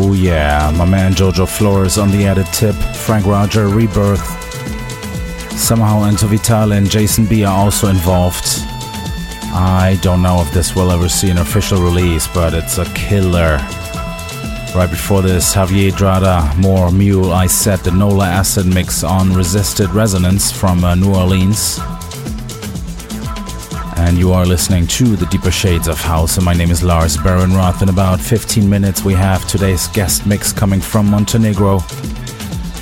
Oh yeah, my man Jojo Flores on the added tip, Frank Roger, Rebirth. Somehow Enzo Vitale and Jason B are also involved. I don't know if this will ever see an official release, but it's a killer. Right before this, Javier Drada, More Mule, I Set, the Nola Acid mix on Resisted Resonance from New Orleans. And you are listening to The Deeper Shades of House, and my name is Lars Baron Roth. In about 15 minutes we have today's guest mix coming from Montenegro.